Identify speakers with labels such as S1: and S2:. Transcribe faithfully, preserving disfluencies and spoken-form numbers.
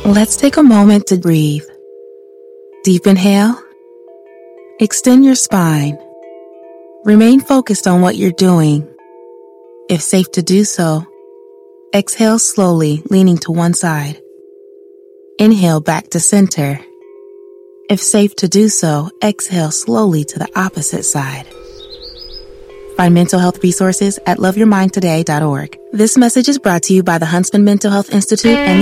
S1: Let's take a moment to breathe. Deep inhale. Extend your spine. Remain focused on what you're doing. If safe to do so, exhale slowly, leaning to one side. Inhale back to center. If safe to do so, exhale slowly to the opposite side. Find mental health resources at love your mind today dot org. This message is brought to you by the Huntsman Mental Health Institute and